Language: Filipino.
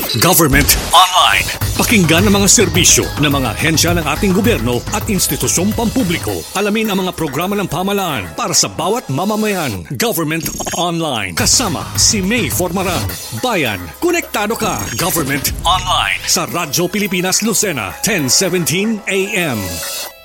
Government Online. Pakinggan ang mga serbisyo ng mga ahensya ng ating gobyerno at institusyong pampubliko. Alamin ang mga programa ng pamahalaan para sa bawat mamamayan. Government Online. Kasama si May Formaran. Bayan, konektado ka. Government Online sa Radyo Pilipinas Lucena, 1017 AM.